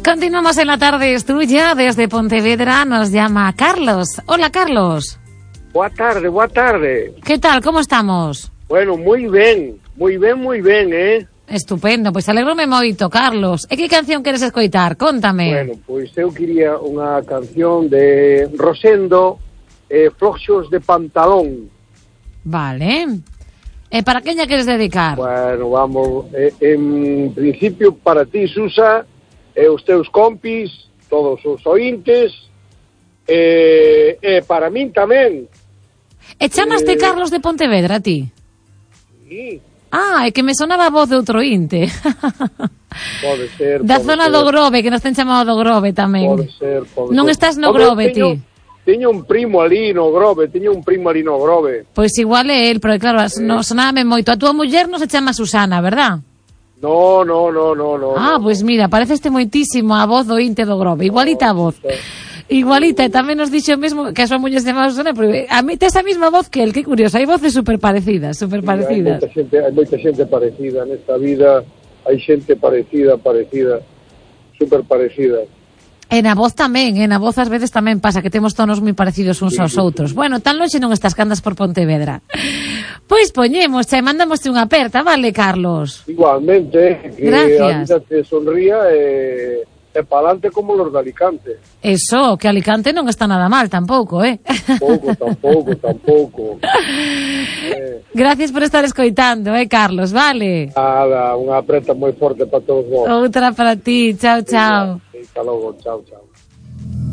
Continuamos en la tarde, es tuya. Desde Pontevedra nos llama Carlos. Hola, Carlos. Boa tarde. ¿Qué tal? ¿Cómo estamos? Bueno, moi ben, Estupendo, pois alegrome moito, Carlos. E que canción queres escoitar? Cóntame. Bueno, pois eu quería unha canción de Rosendo, Floxos de Pantalón. Vale. E para quen lla queres dedicar? Bueno, vamos, en principio para ti, Susa, e os teus compis, todos os ointes, e para min tamén. E chamaste Carlos de Pontevedra, a ti? Sí. Ah, é que me sonaba a voz de outro inte. Pode ser. Da zona do Grove, que nos ten chamado do Grove tamén. Pode ser. Non estás no Grove, ti? Teño un primo ali no Grove, Pois igual é el, pero claro, sonábame moito. A túa muller non se chama Susana, verdad? No. Ah, pois mira, pareceste moitísimo a voz do inte do Grove. Igualita a voz. Igualita, e tamén nos dixo mesmo que a súa muller se chamaba Susana, pero a mí tes a mesma voz que el, que curioso, hai voces super parecidas. Hai moita xente parecida nesta vida, hai xente parecida, super parecida. E na voz tamén, na voz ás veces tamén pasa que temos tonos moi parecidos uns aos outros. Bueno, tan longe non estás que andas por Pontevedra. Pois poñemos, e mandámoste unha aperta, vale, Carlos? Igualmente, que gracias. A vida te sonría e pa'lante como los de Alicante. Eso, que Alicante non está nada mal tampouco, Tampouco. Gracias por estar escoitando, Carlos, vale? Nada, unha apreta moi forte para todos vos. Outra para ti, chao. Hasta logo, chao.